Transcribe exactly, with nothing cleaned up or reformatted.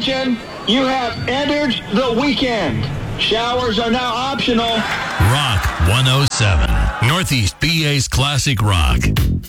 attention. You have entered the weekend. Showers are now optional. Rock one oh seven, Northeast B A's Classic Rock.